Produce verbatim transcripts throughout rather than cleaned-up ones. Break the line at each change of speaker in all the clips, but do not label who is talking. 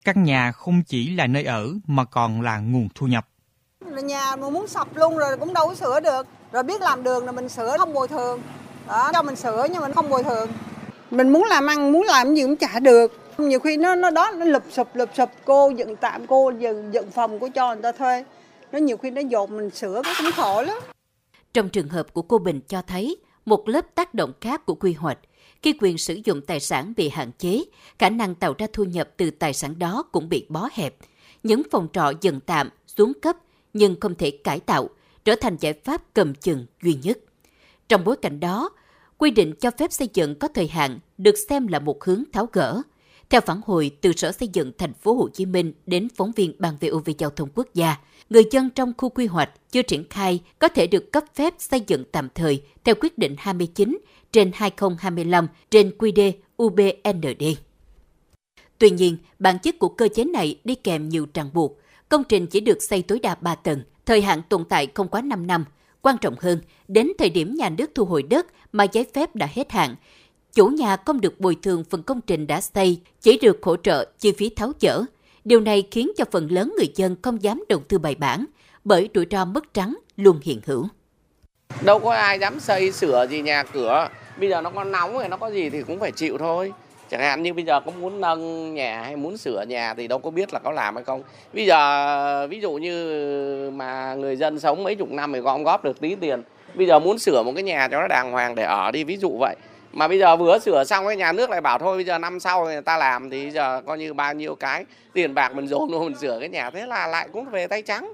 Căn nhà không chỉ là nơi ở mà còn là nguồn thu nhập.
Nhà mà muốn sập luôn rồi cũng đâu có sửa được. Rồi biết làm đường là mình sửa không bồi thường. Đó, cho mình sửa nhưng mình không bồi thường. Mình muốn làm ăn, muốn làm gì cũng chả được. Nhiều khi nó nó đó nó lụp sụp lụp sụp cô dựng tạm cô dựng dựng phòng cô cho người ta thuê. Nó nhiều khi nó dột mình sửa cũng khổ lắm.
Trong trường hợp của cô Bình cho thấy một lớp tác động khác của quy hoạch. Khi quyền sử dụng tài sản bị hạn chế, khả năng tạo ra thu nhập từ tài sản đó cũng bị bó hẹp. Những phòng trọ dần tạm, xuống cấp nhưng không thể cải tạo, trở thành giải pháp cầm chừng duy nhất. Trong bối cảnh đó, quy định cho phép xây dựng có thời hạn được xem là một hướng tháo gỡ. Theo phản hồi từ Sở Xây dựng Thành phố Hồ Chí Minh đến phóng viên Ban vê o vê Giao thông Quốc gia, người dân trong khu quy hoạch chưa triển khai có thể được cấp phép xây dựng tạm thời theo quyết định hai mươi chín trên hai nghìn không trăm hai mươi lăm trên quy đê u bê en đê. Tuy nhiên, bản chất của cơ chế này đi kèm nhiều ràng buộc. Công trình chỉ được xây tối đa ba tầng, thời hạn tồn tại không quá năm năm. Quan trọng hơn, đến thời điểm nhà nước thu hồi đất mà giấy phép đã hết hạn, chủ nhà không được bồi thường phần công trình đã xây, chỉ được hỗ trợ chi phí tháo dỡ. Điều này khiến cho phần lớn người dân không dám đầu tư bài bản, bởi rủi ro mất trắng luôn hiện hữu.
Đâu có ai dám xây sửa gì nhà cửa, bây giờ nó có nóng hay nó có gì thì cũng phải chịu thôi. Chẳng hạn như bây giờ có muốn nâng nhà hay muốn sửa nhà thì đâu có biết là có làm hay không. Bây giờ ví dụ như mà người dân sống mấy chục năm thì gom góp được tí tiền. Bây giờ muốn sửa một cái nhà cho nó đàng hoàng để ở đi, ví dụ vậy. Mà bây giờ vừa sửa xong cái nhà nước lại bảo thôi bây giờ năm sau người ta làm thì bây giờ coi như bao nhiêu cái tiền bạc mình dồn vô mình sửa cái nhà, thế là lại cũng về tay trắng.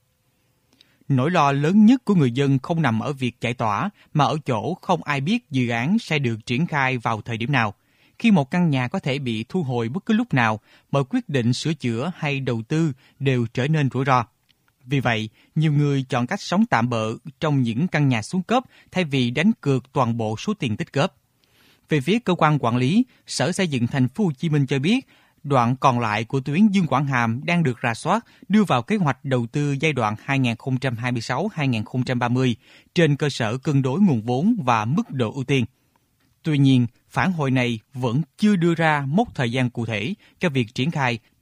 Nỗi lo lớn nhất của người dân không nằm ở việc giải tỏa mà ở chỗ không ai biết dự án sẽ được triển khai vào thời điểm nào. Khi một căn nhà có thể bị thu hồi bất cứ lúc nào, mọi quyết định sửa chữa hay đầu tư đều trở nên rủi ro. Vì vậy, nhiều người chọn cách sống tạm bợ trong những căn nhà xuống cấp thay vì đánh cược toàn bộ số tiền tích góp. Về phía cơ quan quản lý, Sở Xây dựng Thành phố Hồ Chí Minh cho biết, đoạn còn lại của tuyến Dương Quảng Hàm đang được rà soát, đưa vào kế hoạch đầu tư giai đoạn hai nghìn không trăm hai mươi sáu đến hai nghìn không trăm ba mươi trên cơ sở cân đối nguồn vốn và mức độ ưu tiên. Tuy nhiên, phản hồi này vẫn chưa đưa ra mốc thời gian cụ thể cho việc triển khai